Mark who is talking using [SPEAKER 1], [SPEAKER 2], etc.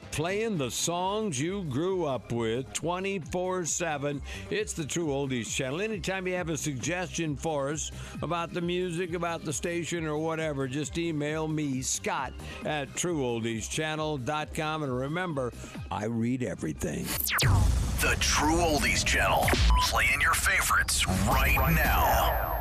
[SPEAKER 1] Playing the songs you grew up with 24/7. It's the True Oldies channel. Anytime you have a suggestion for us about the music, about the station, or whatever, just email me, Scott, at TrueOldiesChannel.com. And remember, I read everything.
[SPEAKER 2] The True Oldies channel. Playing your favorites right now.